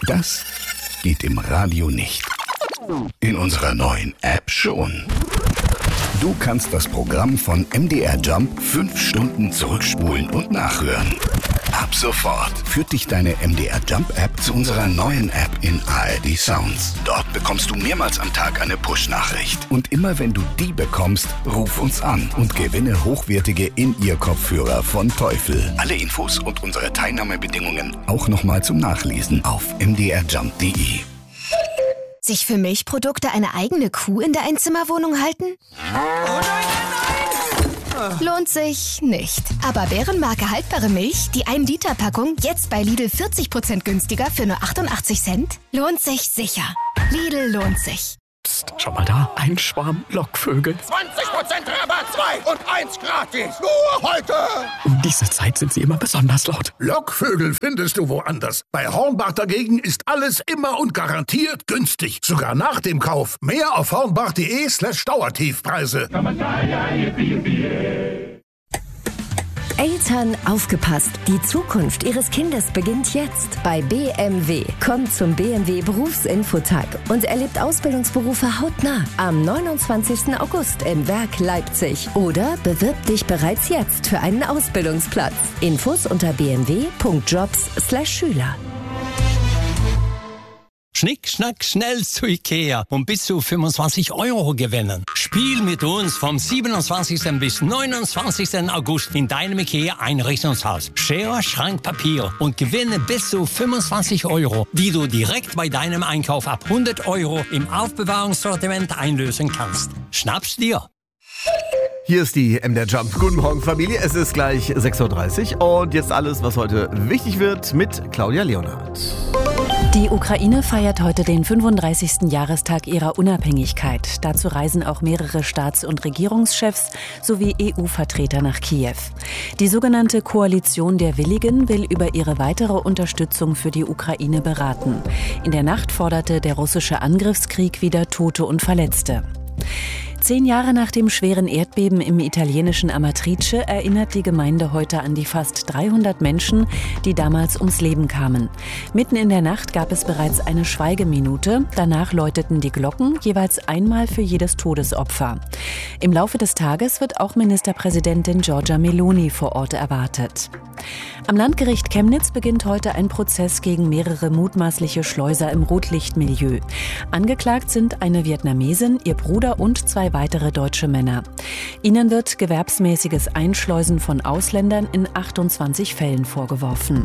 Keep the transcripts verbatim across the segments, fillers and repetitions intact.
Das geht im Radio nicht. In unserer neuen App schon. Du kannst das Programm von M D R Jump fünf Stunden zurückspulen und nachhören. Ab sofort führt dich deine M D R Jump App zu unserer neuen App in A R D Sounds. Dort bekommst du mehrmals am Tag eine Push-Nachricht. Und immer wenn du die bekommst, ruf uns an und gewinne hochwertige In-Ear-Kopfhörer von Teufel. Alle Infos und unsere Teilnahmebedingungen auch nochmal zum Nachlesen auf m d r jump punkt d e. Sich für Milchprodukte eine eigene Kuh in der Einzimmerwohnung halten? Oh nein, nein, nein! Lohnt sich nicht. Aber Bärenmarke haltbare Milch, die ein Liter Packung, jetzt bei Lidl vierzig Prozent günstiger für nur achtundachtzig Cent? Lohnt sich sicher. Lidl lohnt sich. Psst, schau mal da, ein Schwarm Lockvögel. zwanzig Prozent Rabatt, zwei und eins gratis. Nur heute. Um diese Zeit sind sie immer besonders laut. Lockvögel findest du woanders. Bei Hornbach dagegen ist alles immer und garantiert günstig. Sogar nach dem Kauf. Mehr auf hornbach.de slash Dauertiefpreise. Eltern, aufgepasst! Die Zukunft Ihres Kindes beginnt jetzt bei B M W. Kommt zum B M W Berufsinfotag und erlebt Ausbildungsberufe hautnah am neunundzwanzigsten August im Werk Leipzig. Oder bewirb dich bereits jetzt für einen Ausbildungsplatz. Infos unter b m w punkt jobs slash Schüler. Schnick, schnack, schnell zu Ikea und bis zu fünfundzwanzig Euro gewinnen. Spiel mit uns vom siebenundzwanzigsten bis neunundzwanzigsten August in deinem Ikea-Einrichtungshaus. Schere, Schrank, Papier und gewinne bis zu fünfundzwanzig Euro, die du direkt bei deinem Einkauf ab hundert Euro im Aufbewahrungssortiment einlösen kannst. Schnapp's dir! Hier ist die M D R Jump. Guten Morgen, Familie. Es ist gleich sechs Uhr dreißig und jetzt alles, was heute wichtig wird mit Claudia Leonhardt. Die Ukraine feiert heute den fünfunddreißigsten Jahrestag ihrer Unabhängigkeit. Dazu reisen auch mehrere Staats- und Regierungschefs sowie E U-Vertreter nach Kiew. Die sogenannte Koalition der Willigen will über ihre weitere Unterstützung für die Ukraine beraten. In der Nacht forderte der russische Angriffskrieg wieder Tote und Verletzte. Zehn Jahre nach dem schweren Erdbeben im italienischen Amatrice erinnert die Gemeinde heute an die fast dreihundert Menschen, die damals ums Leben kamen. Mitten in der Nacht gab es bereits eine Schweigeminute. Danach läuteten die Glocken, jeweils einmal für jedes Todesopfer. Im Laufe des Tages wird auch Ministerpräsidentin Giorgia Meloni vor Ort erwartet. Am Landgericht Chemnitz beginnt heute ein Prozess gegen mehrere mutmaßliche Schleuser im Rotlichtmilieu. Angeklagt sind eine Vietnamesin, ihr Bruder und zwei weitere deutsche Männer. Ihnen wird gewerbsmäßiges Einschleusen von Ausländern in achtundzwanzig Fällen vorgeworfen.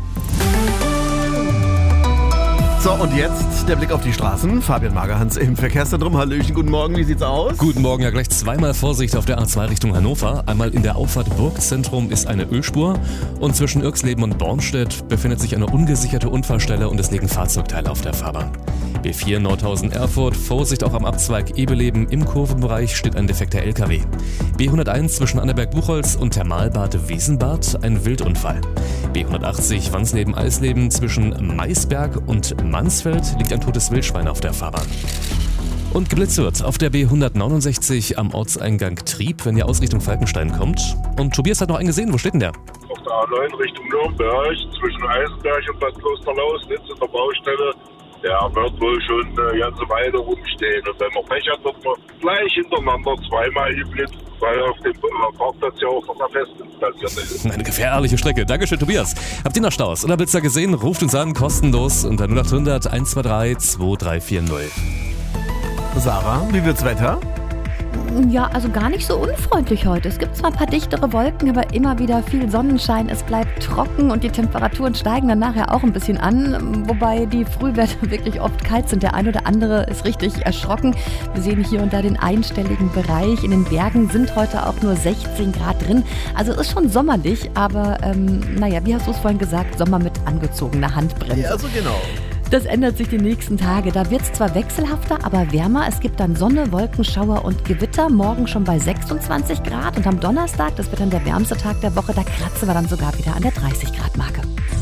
So, und jetzt der Blick auf die Straßen. Fabian Magerhans im Verkehrszentrum. Hallöchen, guten Morgen, wie sieht's aus? Guten Morgen, ja gleich zweimal Vorsicht auf der A zwei Richtung Hannover. Einmal in der Auffahrt Burgzentrum ist eine Ölspur und zwischen Irxleben und Bornstedt befindet sich eine ungesicherte Unfallstelle und es liegen Fahrzeugteile auf der Fahrbahn. B vier Nordhausen-Erfurt, Vorsicht auch am Abzweig Ebeleben, im Kurvenbereich steht ein defekter L K W. B hunderteins zwischen Annaberg-Buchholz und Thermalbad Wiesenbad, ein Wildunfall. B hundertachtzig Wansleben-Eisleben zwischen Maisberg und Mansfeld liegt ein totes Wildschwein auf der Fahrbahn. Und geblitzt wird auf der B hundertneunundsechzig am Ortseingang Trieb, wenn ihr aus Richtung Falkenstein kommt. Und Tobias hat noch einen gesehen, wo steht denn der? Auf der A neun Richtung Nürnberg, zwischen Eisenberg und Bad Klosterlausnitz in der Baustelle. Der wird wohl schon eine ganze Weile rumstehen. Und wenn man Pech hat, wird man gleich hintereinander zweimal geblitzt, weil auf dem Parkplatz ja auch noch eine Festinstallation ist. Eine gefährliche Strecke. Dankeschön, Tobias. Habt ihr noch Staus oder Blitzer gesehen? Ruft uns an, kostenlos unter null acht hundert eins zwei drei zwei drei vier null. Sarah, wie wird's Wetter? Ja, also gar nicht so unfreundlich heute. Es gibt zwar ein paar dichtere Wolken, aber immer wieder viel Sonnenschein. Es bleibt trocken und die Temperaturen steigen dann nachher auch ein bisschen an. Wobei die Frühwerte wirklich oft kalt sind. Der ein oder andere ist richtig erschrocken. Wir sehen hier und da den einstelligen Bereich. In den Bergen sind heute auch nur sechzehn Grad drin. Also es ist schon sommerlich, aber ähm, naja, wie hast du es vorhin gesagt, Sommer mit angezogener Handbremse. Ja, so genau. Das ändert sich die nächsten Tage. Da wird es zwar wechselhafter, aber wärmer. Es gibt dann Sonne, Wolkenschauer und Gewitter. Morgen schon bei sechsundzwanzig Grad. Und am Donnerstag, das wird dann der wärmste Tag der Woche, da kratzen wir dann sogar wieder an der dreißig Grad Marke.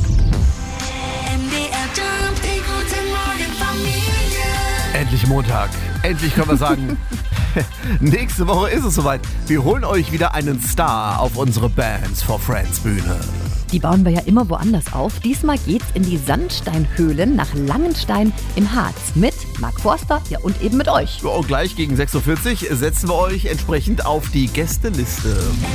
Endlich Montag. Endlich können wir sagen, nächste Woche ist es soweit. Wir holen euch wieder einen Star auf unsere Bands for Friends Bühne. Die bauen wir ja immer woanders auf. Diesmal geht's in die Sandsteinhöhlen nach Langenstein im Harz mit Marc Forster, ja, und eben mit euch. Und gleich gegen sechs Uhr vierzig setzen wir euch entsprechend auf die Gästeliste.